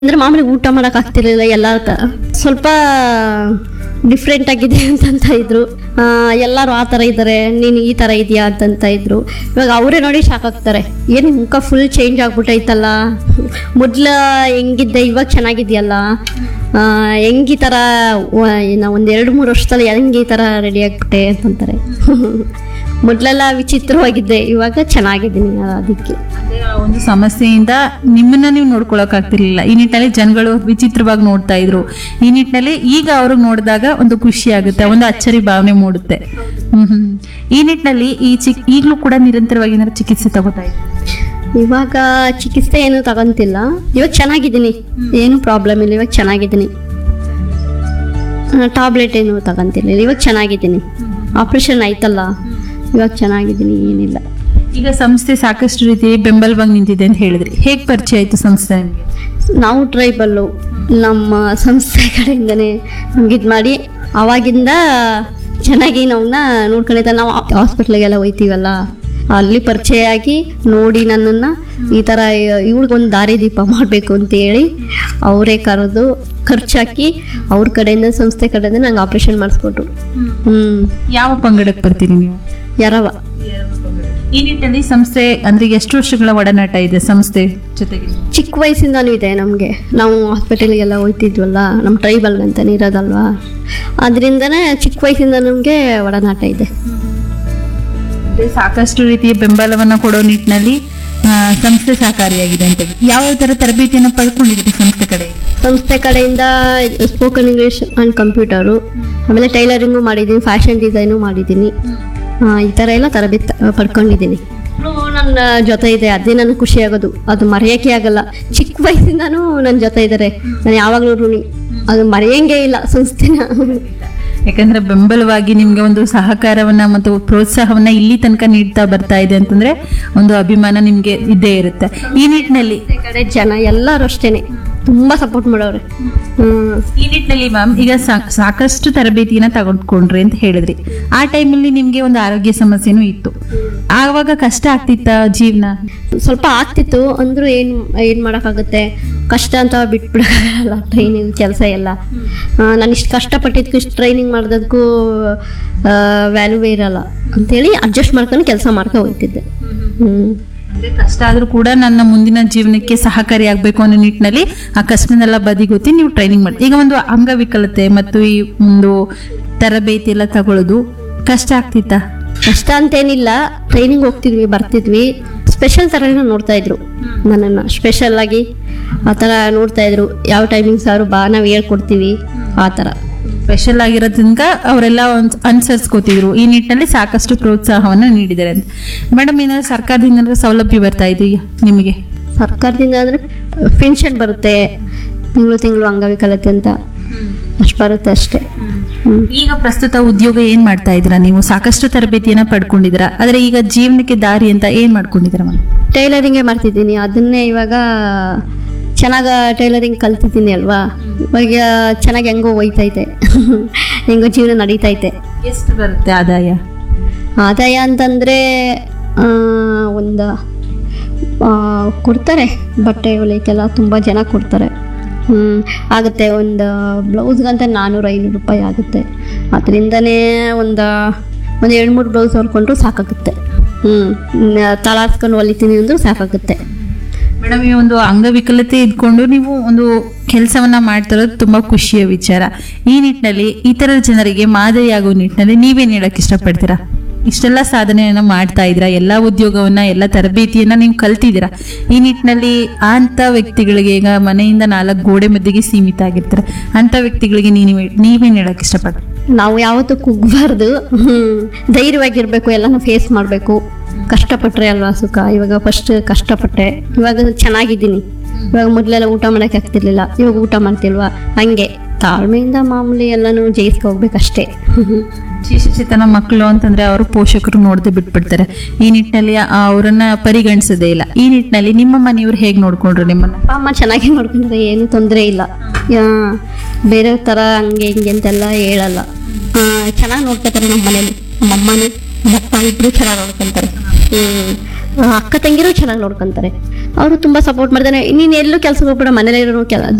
ಅಂದ್ರೆ ಮಾಮೂಲಿ ಊಟ ಮಾಡಕ್ ಆಗ್ತಿರ್ಲಿಲ್ಲ ಎಲ್ಲ ಸ್ವಲ್ಪ ಡಿಫ್ರೆಂಟ್ ಆಗಿದೆ ಅಂತ ಇದ್ರು. ಎಲ್ಲರೂ ಆ ಥರ ಇದ್ದಾರೆ, ನೀನು ಈ ಥರ ಇದೆಯಾ ಅಂತ ಇದ್ರು. ಇವಾಗ ಅವರೇ ನೋಡಿ ಶಾಕ್ ಆಗ್ತಾರೆ, ಏನು ಮುಖ ಫುಲ್ ಚೇಂಜ್ ಆಗ್ಬಿಟ್ಟೈತಲ್ಲ, ಮೊದ್ಲ ಹೆಂಗಿದ್ದೆ ಇವಾಗ ಚೆನ್ನಾಗಿದೆಯಲ್ಲ, ಹೆಂಗೆ ಈ ಥರ ಒಂದು 2-3 ವರ್ಷದಲ್ಲಿ ಹೆಂಗೆ ಈ ಥರ ರೆಡಿ ಆಗ್ಬಿಟ್ಟೆ ಅಂತಂತಾರೆ. ಮೊದಲೆಲ್ಲ ವಿಚಿತ್ರವಾಗಿದ್ದೆ, ಇವಾಗ ಚೆನ್ನಾಗಿದ್ದೀನಿ. ಅದಕ್ಕೆ ಒಂದು ಸಮಸ್ಯೆಯಿಂದ ನಿಮ್ಮನ್ನ ನೀವು ನೋಡ್ಕೊಳಕ್ ಆಗ್ತಿರ್ಲಿಲ್ಲ, ಈ ನಿಟ್ಟಿನಲ್ಲಿ ಜನಗಳು ವಿಚಿತ್ರವಾಗಿ ನೋಡ್ತಾ ಇದ್ರು. ಈ ನಿಟ್ಟಿನಲ್ಲಿ ಈಗ ಅವ್ರಿಗೆ ನೋಡಿದಾಗ ಒಂದು ಖುಷಿ ಆಗುತ್ತೆ, ಒಂದು ಅಚ್ಚರಿ ಭಾವನೆ ಮೂಡುತ್ತೆ. ಈ ನಿಟ್ಟಿನಲ್ಲಿ ಈಗಲೂ ಕೂಡ ನಿರಂತರವಾಗಿ ಏನಾದ್ರು ಚಿಕಿತ್ಸೆ ತಗೋತಾ ಇದ್ರು? ಇವಾಗ ಚಿಕಿತ್ಸೆ ಏನು ತಗೊಂತಿಲ್ಲ, ಇವಾಗ ಚೆನ್ನಾಗಿದ್ದೀನಿ, ಏನು ಪ್ರಾಬ್ಲಮ್ ಇಲ್ಲ, ಇವಾಗ ಚೆನ್ನಾಗಿದ್ದೀನಿ. ಟ್ಯಾಬ್ಲೆಟ್ ಏನು ತಗೊಂತಿಲ್ಲ, ಇವಾಗ ಚೆನ್ನಾಗಿದ್ದೀನಿ. ಆಪ್ರೇಷನ್ ಆಯ್ತಲ್ಲ, ಇವಾಗ ಚೆನ್ನಾಗಿದ್ದೀನಿ, ಏನಿಲ್ಲ. ಈಗ ಸಂಸ್ಥೆ ಸಾಕಷ್ಟು ರೀತಿ ಬೆಂಬಲವಾಗಿ ನಿಂತಿದೆ ಅಂತ ಹೇಳಿದ್ರಿ, ಹೇಗೆ ಪರಿಚಯ ಆಯ್ತು ಸಂಸ್ಥೆ ನಿಮಗೆ? ನಾವು ಟ್ರೈಬಲ್ಲು, ನಮ್ಮ ಸಂಸ್ಥೆ ಕಡೆಯಿಂದನೇ ನಮ್ಗೆ ಇದು ಮಾಡಿ ಅವಾಗಿಂದ ಚೆನ್ನಾಗಿ ನಾವನ್ನ ನೋಡ್ಕೊಂಡಿದ್ದ. ನಾವು ಹಾಸ್ಪಿಟ್ಲಿಗೆಲ್ಲ ಹೋಯ್ತೀವಲ್ಲ, ಅಲ್ಲಿ ಪರಿಚಯ ಆಗಿ ನೋಡಿ ನನ್ನನ್ನು ಈ ಥರ ಇವ್ಳಿಗೊಂದು ದಾರಿ ದೀಪ ಮಾಡಬೇಕು ಅಂತ ಹೇಳಿ ಅವರೇ ಕರೆದು ಖರ್ಚಾಕಿ ಅವ್ರ ಕಡೆಯಿಂದ, ಸಂಸ್ಥೆ ಕಡೆಯಿಂದ ನಂಗೆ ಆಪ್ರೇಷನ್ ಮಾಡಿಸ್ಕೊಟ್ರು. ಯಾವ ಪಂಗಡಕ್ಕೆ ಬರ್ತೀರಿ ನೀವು? ಯಾರವ. ಈ ನಿಟ್ಟಿನಲ್ಲಿ ಸಂಸ್ಥೆ ಅಂದ್ರೆ ಎಷ್ಟು ವರ್ಷಗಳ ಒಡನಾಟ ಇದೆ ಸಂಸ್ಥೆ ಜೊತೆಗೆ? ಚಿಕ್ಕ ವಯಸ್ಸಿಂದಾನೂ ಇದೆ ನಮಗೆ. ನಾವು ಹಾಸ್ಪಿಟಲ್ಗೆಲ್ಲ ಹೋಗ್ತಿದ್ವಲ್ಲ, ನಮ್ಮ ಟ್ರೈಬಲ್ ಅಂತಾನೆ ಇರೋದಲ್ವಾ, ಅದರಿಂದನೇ ಚಿಕ್ಕ ವಯಸ್ಸಿಂದ ನಮಗೆ ಒಡನಾಟ ಇದೆ. ಸಾಕಷ್ಟು ರೀತಿಯ ಬೆಂಬಲವನ್ನ ಕೊಡೋ ನಿಟ್ಟಿನಲ್ಲಿ ಸಂಸ್ಥೆ ಸಹಕಾರಿಯಾಗಿದೆ ಅಂತ. ಯಾವ ತರ ತರಬೇತಿಯನ್ನು ಪಡ್ಕೊಂಡಿದ್ದೀರಿ ಸಂಸ್ಥೆ ಕಡೆಯಿಂದ? ಸ್ಪೋಕನ್ ಇಂಗ್ಲಿಷ್ ಅಂಡ್ ಕಂಪ್ಯೂಟರು, ಆಮೇಲೆ ಟೈಲರಿಂಗು ಮಾಡಿದ್ದೀನಿ, ಫ್ಯಾಷನ್ ಡಿಸೈನು ಮಾಡಿದ್ದೀನಿ. ಈ ಥರ ಎಲ್ಲ ತರಬೇತಿ ಪಡ್ಕೊಂಡಿದ್ದೀನಿ. ನನ್ನ ಜೊತೆ ಇದೆ, ಅದೇ ನನಗೆ ಖುಷಿ ಆಗೋದು, ಅದು ಮರೆಯೋಕ್ಕೆ ಆಗಲ್ಲ. ಚಿಕ್ಕ ವಯಸ್ಸಿಂದನೂ ನನ್ನ ಜೊತೆ ಇದ್ದಾರೆ, ನಾನು ಯಾವಾಗಲೂ ಋಣಿ, ಅದು ಮರೆಯಂಗೆ ಇಲ್ಲ ಸಂಸ್ಥೆನ. ಯಾಕಂದ್ರೆ ಬೆಂಬಲವಾಗಿ ನಿಮ್ಗೆ ಒಂದು ಸಹಕಾರವನ್ನ ಮತ್ತು ಪ್ರೋತ್ಸಾಹವನ್ನ ಇಲ್ಲಿ ತನಕ ನೀಡ್ತಾ ಬರ್ತಾ ಇದೆ ಅಂತಂದ್ರೆ ಒಂದು ಅಭಿಮಾನ ನಿಮ್ಗೆ ಇದ್ದೇ ಇರುತ್ತೆ. ಈ ನಿಟ್ಟಿನಲ್ಲಿ ಕಡೆ ಜನ ಎಲ್ಲರೂ ಅಷ್ಟೇನೆ ತುಂಬಾ ಸಪೋರ್ಟ್ ಮಾಡೋರೆ. ಈ ನಿಟ್ಟಿನಲ್ಲಿ ಮ್ಯಾಮ್, ಈಗ ಸಾಕಷ್ಟು ತರಬೇತಿಯನ್ನ ತಗೊಂಡ್ಕೊಂಡ್ರಿ ಅಂತ ಹೇಳಿದ್ರಿ, ಆ ಟೈಮಲ್ಲಿ ನಿಮ್ಗೆ ಒಂದು ಆರೋಗ್ಯ ಸಮಸ್ಯೆನೂ ಇತ್ತು, ಆವಾಗ ಕಷ್ಟ ಆಗ್ತಿತ್ತ ಜೀವನ? ಸ್ವಲ್ಪ ಆಗ್ತಿತ್ತು, ಅಂದ್ರೂ ಏನ್ ಮಾಡಕ್ಕಾಗುತ್ತೆ, ಕಷ್ಟ ಅಂತ ಬಿಟ್ಬಿಡಲ್ಲ. ಟ್ರೈನಿಂಗ್ ಕೆಲಸ ಎಲ್ಲ ನಾನು ಇಷ್ಟು ಕಷ್ಟಪಟ್ಟಿದ್ಕು, ಇಷ್ಟು ಟ್ರೈನಿಂಗ್ ಮಾಡೋದಕ್ಕೂ ವ್ಯಾಲ್ಯೂವೇ ಇರಲ್ಲ ಅಂತೇಳಿ ಅಡ್ಜಸ್ಟ್ ಮಾಡ್ಕೊಂಡು ಕೆಲಸ ಮಾಡ್ಕೊಂಡು ಹೋಗ್ತಿದ್ದೆ. ಅಂದ್ರೆ ಕಷ್ಟ ಆದ್ರೂ ಕೂಡ ನನ್ನ ಮುಂದಿನ ಜೀವನಕ್ಕೆ ಸಹಕಾರಿ ಆಗ್ಬೇಕು ಅನ್ನೋ ನಿಟ್ಟಿನಲ್ಲಿ ಆ ಕಷ್ಟನೆಲ್ಲ ಬದಿಗೊತ್ತಿ ನೀವು ಟ್ರೈನಿಂಗ್ ಮಾಡಿ. ಈಗ ಒಂದು ಅಂಗವಿಕಲತೆ ಮತ್ತು ಈ ಒಂದು ತರಬೇತಿ ಎಲ್ಲ ತಗೊಳ್ಳೋದು ಕಷ್ಟ ಆಗ್ತಿತ್ತ? ಕಷ್ಟ ಅಂತೇನಿಲ್ಲ, ಟ್ರೈನಿಂಗ್ ಹೋಗ್ತಿದ್ವಿ, ಬರ್ತಿದ್ವಿ, ಸ್ಪೆಷಲ್ ಥರನೇ ನೋಡ್ತಾ ಇದ್ರು ನನ್ನನ್ನು, ಸ್ಪೆಷಲ್ ಆಗಿ ಆ ಥರ ನೋಡ್ತಾ ಇದ್ರು. ಯಾವ ಟೈಮಿಂಗ್ಸ್ ಅವರು ಬಾ, ನಾವು ಹೇಳ್ಕೊಡ್ತೀವಿ, ಆ ಥರ ಸ್ಪೆಷಲ್ ಆಗಿರೋದ್ರಿಂದ ಅವರೆಲ್ಲ ಅನುಸರಿಸ್ಕೋತಿದ್ರು. ಈ ನಿಟ್ಟಿನಲ್ಲಿ ಸಾಕಷ್ಟು ಪ್ರೋತ್ಸಾಹವನ್ನು ನೀಡಿದ್ದಾರೆ ಅಂತ. ಮೇಡಮ್, ಏನಾದ್ರು ಸರ್ಕಾರದಿಂದ ಸೌಲಭ್ಯ ಬರ್ತಾ ಇದೆಯಾ ನಿಮಗೆ? ಸರ್ಕಾರದಿಂದ ಅಂದರೆ ಪೆನ್ಷನ್ ಬರುತ್ತೆ, ತಿಂಗಳು ಅಂಗವಿಕಲತೆ ಅಂತ, ಅಷ್ಟು ಬರುತ್ತೆ ಅಷ್ಟೇ. ಈಗ ಪ್ರಸ್ತುತ ಉದ್ಯೋಗ ಏನ್ ಮಾಡ್ತಾ ಇದ್ದೀರಾ ನೀವು? ಸಾಕಷ್ಟು ತರಬೇತಿಯನ್ನ ಪಡ್ಕೊಂಡಿದ್ದೀರಾ, ಆದ್ರೆ ಈಗ ಜೀವನಕ್ಕೆ ದಾರಿ ಅಂತ ಏನ್ ಮಾಡ್ಕೊಂಡಿದ್ದೀರಾ? ಟೈಲರಿಂಗೇ ಮಾಡ್ತಿದ್ದೀನಿ, ಅದನ್ನೇ ಇವಾಗ ಚೆನ್ನಾಗಿ ಟೈಲರಿಂಗ್ ಕಲ್ತಿದ್ದೀನಿ ಅಲ್ವಾ, ಇವಾಗ ಚೆನ್ನಾಗಿ ಹೆಂಗೋ ಹೋಯ್ತೈತೆ, ಹೆಂಗೋ ಜೀವನ ನಡೀತೈತೆ. ಎಷ್ಟು ಬರುತ್ತೆ ಆದಾಯ ಅಂತಂದರೆ ಒಂದು ಕೊಡ್ತಾರೆ, ಬಟ್ಟೆ ಹೊಲಿಯಕ್ಕೆಲ್ಲ ತುಂಬ ಜನ ಕೊಡ್ತಾರೆ. ಆಗುತ್ತೆ, ಒಂದು ಬ್ಲೌಸ್ಗಂತ 400-500 ರೂಪಾಯಿ ಆಗುತ್ತೆ. ಅದರಿಂದನೇ ಒಂದು 2-3 ಬ್ಲೌಸ್ ಹೊಲ್ಕೊಂಡ್ರು ಸಾಕಾಗುತ್ತೆ. ತಳಾರ್ಸ್ಕೊಂಡು ಹೊಲಿತೀನಿ ಅಂದರೂ ಸಾಕಾಗುತ್ತೆ. ಮೇಡಮ್, ಈ ಒಂದು ಅಂಗವಿಕಲತೆ ಇದ್ಕೊಂಡು ನೀವು ಒಂದು ಕೆಲಸವನ್ನ ಮಾಡ್ತಿರೋದು ತುಂಬಾ ಖುಷಿಯ ವಿಚಾರ. ಈ ನಿಟ್ಟಿನಲ್ಲಿ ಇತರ ಜನರಿಗೆ ಮಾದರಿಯಾಗುವ ನಿಟ್ಟಿನಲ್ಲಿ ನೀವೇನ್ ಹೇಳಕ್ ಇಷ್ಟಪಡ್ತೀರಾ? ಇಷ್ಟೆಲ್ಲ ಸಾಧನೆಯನ್ನ ಮಾಡ್ತಾ ಇದ್ದೀರಾ, ಎಲ್ಲ ಉದ್ಯೋಗವನ್ನ, ಎಲ್ಲ ತರಬೇತಿಯನ್ನ ನೀವು ಕಲ್ತಿದ್ದೀರಾ. ಈ ನಿಟ್ಟಿನಲ್ಲಿ ಅಂತ ವ್ಯಕ್ತಿಗಳಿಗೆ, ಈಗ ಮನೆಯಿಂದ 4 ಗೋಡೆ ಮಧ್ಯೆಗೆ ಸೀಮಿತ ಆಗಿರ್ತಾರೆ, ಅಂತ ವ್ಯಕ್ತಿಗಳಿಗೆ ನೀವೇನ್ ಹೇಳಕ್ ಇಷ್ಟಪಡ್ತೀರಾ? ನಾವು ಯಾವತ್ತೂ ಕುಗ್ಬಾರ್ದು, ಧೈರ್ಯವಾಗಿರ್ಬೇಕು, ಎಲ್ಲನೂ ಫೇಸ್ ಮಾಡಬೇಕು. ಕಷ್ಟಪಟ್ಟರೆ ಅಲ್ವಾ ಸುಖ. ಇವಾಗ ಫಸ್ಟ್ ಕಷ್ಟಪಟ್ಟೆ, ಇವಾಗ ಚೆನ್ನಾಗಿದ್ದೀನಿ. ಇವಾಗ ಮೊದಲೆಲ್ಲ ಊಟ ಮಾಡೋಕ್ಕೆ ಆಗ್ತಿರ್ಲಿಲ್ಲ, ಇವಾಗ ಊಟ ಮಾಡ್ತಿಲ್ವಾ, ಹಂಗೆ ತಾಳ್ಮೆಯಿಂದ ಮಾಮೂಲಿ ಎಲ್ಲನೂ ಜಯಿಸ್ಕೊ ಹೋಗ್ಬೇಕಷ್ಟೇ. ಶಿಶುಚಿತನ ಮಕ್ಕಳು ಅಂತಂದ್ರೆ ಅವರು ಪೋಷಕರು ನೋಡದೆ ಬಿಟ್ಬಿಡ್ತಾರೆ. ಈ ನಿಟ್ಟಿನಲ್ಲಿ ಅವರನ್ನ ಪರಿಗಣಿಸೋದೇ ಇಲ್ಲ. ಈ ನಿಟ್ಟಿನಲ್ಲಿ ನಿಮ್ಮ ಮನೆಯವ್ರು ಹೇಗೆ ನೋಡ್ಕೊಂಡ್ರು ನಿಮ್ಮನ್ನ? ಅಮ್ಮ ಚೆನ್ನಾಗಿ ನೋಡ್ಕೊಂಡ್ರೆ ಏನು ತೊಂದರೆ ಇಲ್ಲ, ಬೇರೆ ಥರ ಹಂಗೆ ಹಿಂಗೆ ಅಂತೆಲ್ಲ ಹೇಳಲ್ಲ. ಚೆನ್ನಾಗಿ ನೋಡ್ಕೊತಾರೆ ನಮ್ಮ ಮನೇಲಿ. ನಮ್ಮ ಅಮ್ಮನೂ ನಮ್ಮ ಅಪ್ಪ ಇಬ್ಬರು ಚೆನ್ನಾಗಿ ನೋಡ್ಕೊತಾರೆ. ಅಕ್ಕ ತಂಗಿರು ಚೆನ್ನಾಗಿ ನೋಡ್ಕೊಂತಾರೆ. ಅವರು ತುಂಬಾ ಸಪೋರ್ಟ್ ಮಾಡ್ತಾರೆ. ನೀನ್ ಎಲ್ಲೂ ಕೆಲ್ಸಕ್ಕೆ ಹೋಗ್ಬೇಡ, ಮನೇಲಿ ಇರೋ